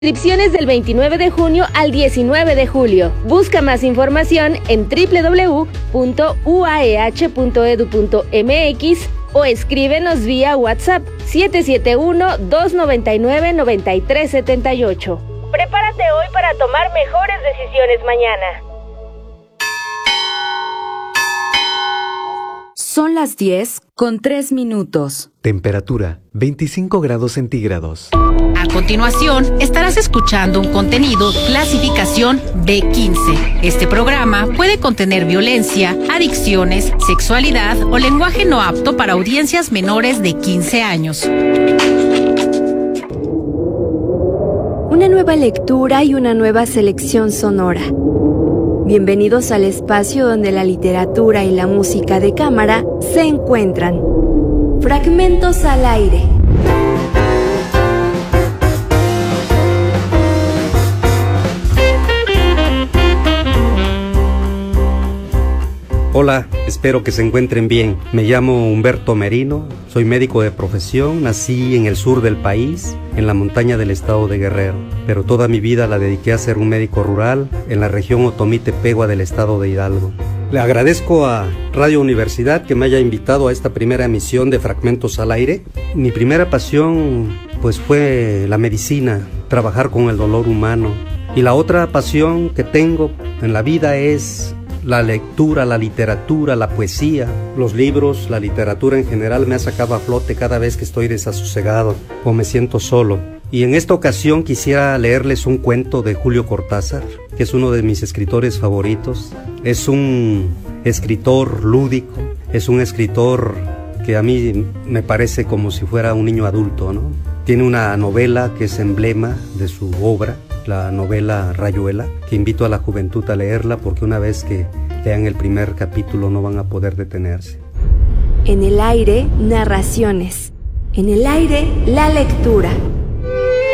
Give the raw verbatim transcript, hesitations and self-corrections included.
Inscripciones del veintinueve de junio al diecinueve de julio. Busca más información en doble u doble u doble u punto u a e hache punto e d u punto m x o escríbenos vía WhatsApp siete siete uno, dos nueve nueve, nueve tres siete ocho. Prepárate hoy para tomar mejores decisiones mañana. Son las diez con tres minutos. Temperatura veinticinco grados centígrados. A continuación, estarás escuchando un contenido clasificación B quince. Este programa puede contener violencia, adicciones, sexualidad o lenguaje no apto para audiencias menores de quince años. Una nueva lectura y una nueva selección sonora. Bienvenidos al espacio donde la literatura y la música de cámara se encuentran. Fragmentos al aire. Hola, espero que se encuentren bien. Me llamo Humberto Merino, soy médico de profesión, nací en el sur del país, en la montaña del estado de Guerrero, pero toda mi vida la dediqué a ser un médico rural en la región Otomí-Tepegua del estado de Hidalgo. Le agradezco a Radio Universidad que me haya invitado a esta primera emisión de Fragmentos al Aire. Mi primera pasión pues fue la medicina, trabajar con el dolor humano. Y la otra pasión que tengo en la vida es la lectura, la literatura, la poesía, los libros, la literatura en general me ha sacado a flote cada vez que estoy desasosegado o me siento solo. Y en esta ocasión quisiera leerles un cuento de Julio Cortázar, que es uno de mis escritores favoritos. Es un escritor lúdico, es un escritor que a mí me parece como si fuera un niño adulto, ¿no? Tiene una novela que es emblema de su obra, la novela Rayuela, que invito a la juventud a leerla porque una vez que lean el primer capítulo no van a poder detenerse. En el aire, narraciones. En el aire, la lectura.